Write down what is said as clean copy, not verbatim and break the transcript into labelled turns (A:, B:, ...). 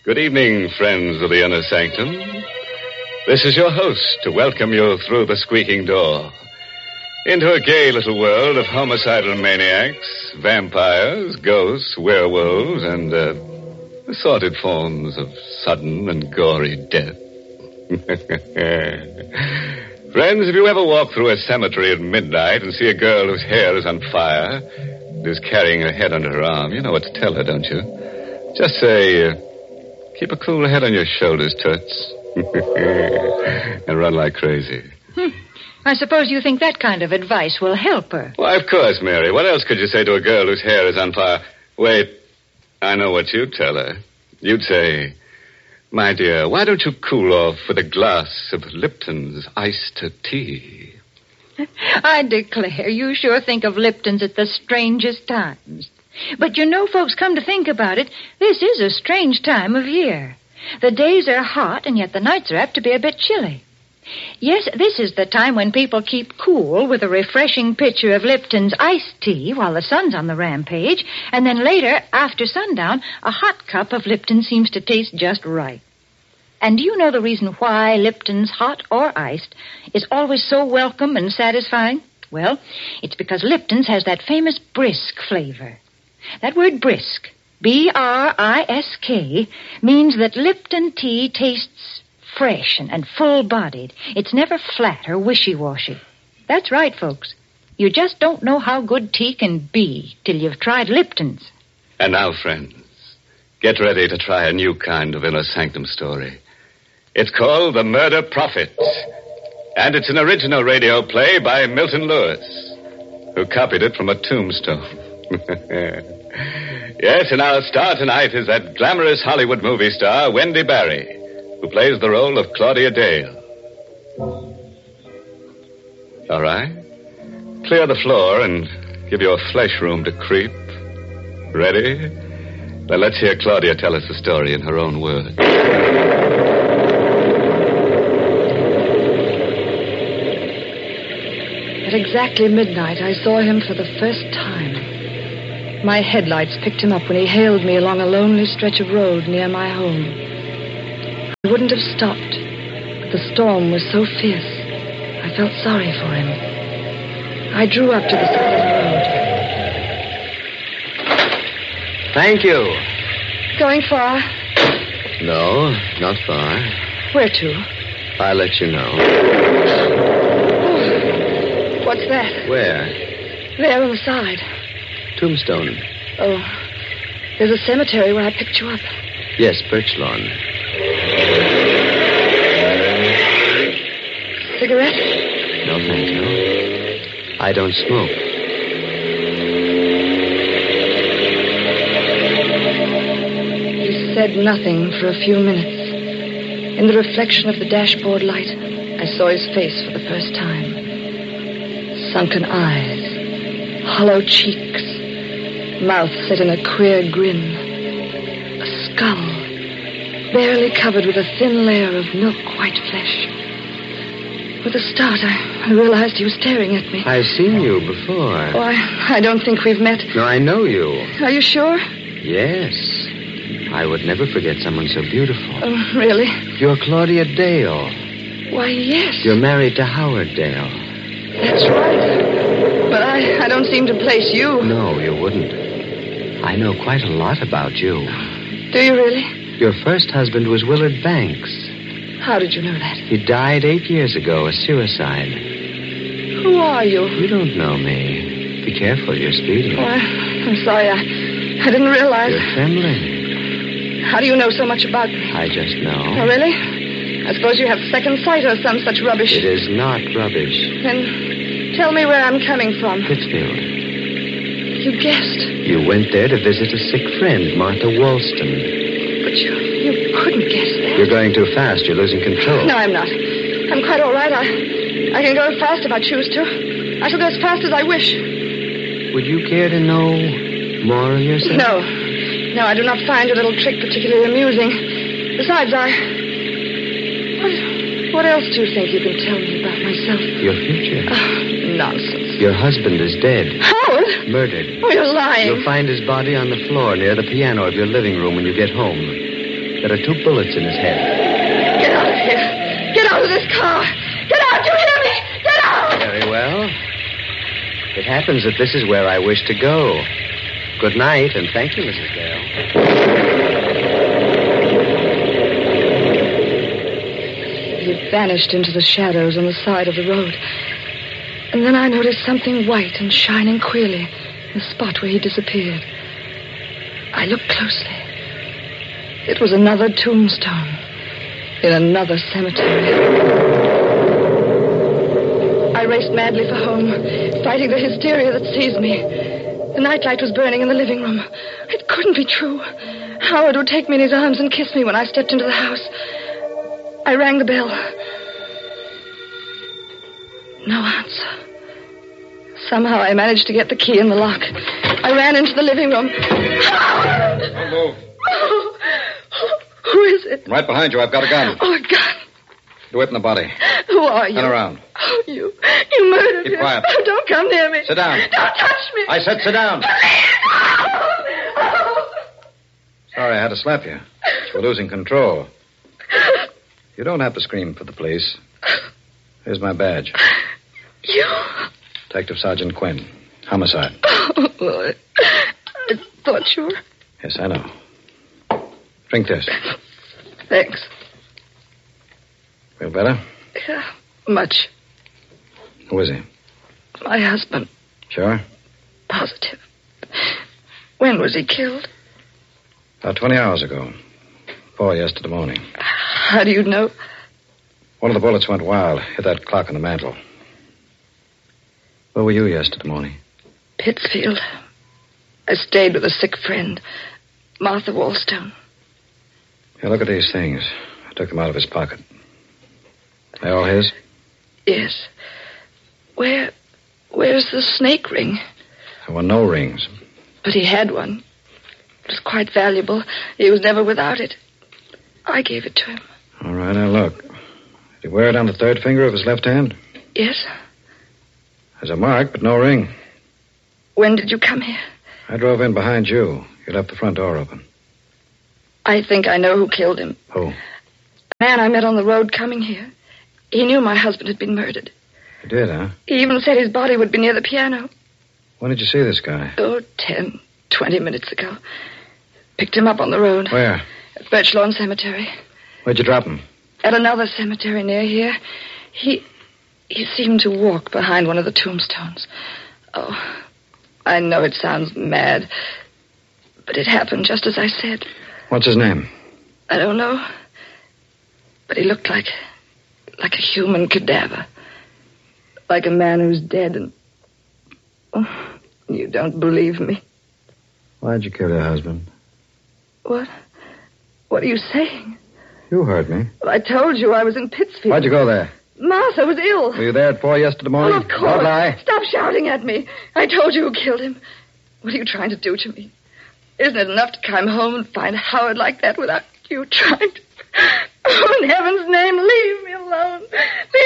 A: Good evening, friends of the Inner Sanctum. This is your host to welcome you through the squeaking door into a gay little world of homicidal maniacs, vampires, ghosts, werewolves, and assorted forms of sudden and gory death. Friends, if you ever walk through a cemetery at midnight and see a girl whose hair is on fire and is carrying her head under her arm, you know what to tell her, don't you? Just say, keep a cool head on your shoulders, Toots. And run like crazy.
B: I suppose you think that kind of advice will help her.
A: Why, of course, Mary. What else could you say to a girl whose hair is on fire? Wait, I know what you'd tell her. You'd say, my dear, why don't you cool off with a glass of Lipton's iced tea?
B: I declare, you sure think of Lipton's at the strangest times. But you know, folks, come to think about it, this is a strange time of year. The days are hot, and yet the nights are apt to be a bit chilly. Yes, this is the time when people keep cool with a refreshing pitcher of Lipton's iced tea while the sun's on the rampage, and then later, after sundown, a hot cup of Lipton seems to taste just right. And do you know the reason why Lipton's, hot or iced, is always so welcome and satisfying? Well, it's because Lipton's has that famous brisk flavor. That word brisk, B-R-I-S-K, means that Lipton tea tastes fresh and full-bodied. It's never flat or wishy-washy. That's right, folks. You just don't know how good tea can be till you've tried Lipton's.
A: And now, friends, get ready to try a new kind of Inner Sanctum story. It's called The Murder Prophet, and it's an original radio play by Milton Lewis, who copied it from a tombstone. Yes, and our star tonight is that glamorous Hollywood movie star, Wendy Barry, who plays the role of Claudia Dale. All right. Clear the floor and give your flesh room to creep. Ready? Then let's hear Claudia tell us the story in her own words.
C: At exactly midnight, I saw him for the first time. My headlights picked him up when he hailed me along a lonely stretch of road near my home. I wouldn't have stopped, but the storm was so fierce, I felt sorry for him. I drew up to the side of the road.
D: Thank you.
C: Going far?
D: No, not far.
C: Where to?
D: I'll let you know.
C: Oh, what's that?
D: Where?
C: There on the side.
D: Tombstone.
C: Oh, there's a cemetery where I picked you up.
D: Yes, Birch Lawn.
C: Cigarette?
D: No, thank you. I don't smoke.
C: He said nothing for a few minutes. In the reflection of the dashboard light, I saw his face for the first time. Sunken eyes, hollow cheeks, mouth set in a queer grin, a skull barely covered with a thin layer of milk-white flesh. With a start, I realized he was staring at me.
D: I've seen you before.
C: Oh, I don't think we've met.
D: No, I know you.
C: Are you sure?
D: Yes. I would never forget someone so beautiful.
C: Oh, really?
D: You're Claudia Dale.
C: Why, yes.
D: You're married to Howard Dale.
C: That's right. But I don't seem to place you.
D: No, you wouldn't. I know quite a lot about you.
C: Do you really?
D: Your first husband was Willard Banks.
C: How did you know that?
D: He died 8 years ago, a suicide.
C: Who are you?
D: You don't know me. Be careful, you're speeding.
C: Oh, I'm sorry. I didn't realize.
D: You're trembling.
C: How do you know so much about me?
D: I just know.
C: Oh, really? I suppose you have second sight or some such rubbish.
D: It is not rubbish.
C: Then tell me where I'm coming from.
D: Pittsfield.
C: You guessed.
D: You went there to visit a sick friend, Martha Wollstone.
C: But you couldn't guess that.
D: You're going too fast. You're losing control.
C: No, I'm not. I'm quite all right. I can go fast if I choose to. I shall go as fast as I wish.
D: Would you care to know more of yourself?
C: No, I do not find your little trick particularly amusing. Besides, What else do you think you can tell me about myself?
D: Your future.
C: Nonsense.
D: Your husband is dead.
C: Howard?
D: Murdered.
C: Oh, you're lying.
D: You'll find his body on the floor near the piano of your living room when you get home. There are 2 bullets in his head.
C: Get out of here. Get out of this car. Get out. You hear me? Get out.
D: Very well. It happens that this is where I wish to go. Good night, and thank you, Mrs. Dale.
C: He vanished into the shadows on the side of the road. And then I noticed something white and shining queerly in the spot where he disappeared. I looked closely. It was another tombstone in another cemetery. I raced madly for home, fighting the hysteria that seized me. The nightlight was burning in the living room. It couldn't be true. Howard would take me in his arms and kiss me when I stepped into the house. I rang the bell. No answer. Somehow I managed to get the key in the lock. I ran into the living room. Howard!
E: Don't move.
C: Oh, who is it?
E: Right behind you. I've got a gun.
C: Oh, a gun.
E: Do it in the body.
C: Who are you?
E: Turn around.
C: Oh, you murdered him.
E: Keep quiet.
C: Oh, don't come near me.
E: Sit down.
C: Don't touch me.
E: I said sit down.
C: Oh.
E: Sorry I had to slap you. You're losing control. You don't have to scream for the police. Here's my badge.
C: You?
E: Detective Sergeant Quinn. Homicide.
C: Oh, well, I thought you were...
E: Yes, I know. Drink this.
C: Thanks.
E: Feel better?
C: Yeah, much.
E: Who is he?
C: My husband.
E: Sure?
C: Positive. When was he killed?
E: About 20 hours ago. 4 yesterday morning.
C: How do you know?
E: One of the bullets went wild. Hit that clock on the mantel. Where were you yesterday morning?
C: Pittsfield. I stayed with a sick friend, Martha Wallstone.
E: Here, look at these things. I took them out of his pocket. They all his?
C: Yes. Where's the snake ring?
E: There were no rings.
C: But he had one. It was quite valuable. He was never without it. I gave it to him.
E: All right, now look. Did he wear it on the 3rd finger of his left hand?
C: Yes.
E: There's a mark, but no ring.
C: When did you come here?
E: I drove in behind you. You left the front door open.
C: I think I know who killed him.
E: Who?
C: A man I met on the road coming here. He knew my husband had been murdered.
E: You did, huh?
C: He even said his body would be near the piano.
E: When did you see this guy?
C: Oh, 10, 20 minutes ago. Picked him up on the road.
E: Where?
C: At Birch Lawn Cemetery.
E: Where'd you drop him?
C: At another cemetery near here. He seemed to walk behind one of the tombstones. Oh, I know it sounds mad, but it happened just as I said.
E: What's his name?
C: I don't know. But he looked like a human cadaver. Like a man who's dead and... Oh, you don't believe me.
E: Why'd you kill your husband?
C: What? What are you saying?
E: You heard me.
C: Well, I told you I was in Pittsfield.
E: Why'd you go there?
C: Martha was ill.
E: Were you there at 4 yesterday morning?
C: Well, of course.
E: Don't lie.
C: Stop shouting at me. I told you who killed him. What are you trying to do to me? Isn't it enough to come home and find Howard like that without you trying to... Oh, in heaven's name, leave me alone. Leave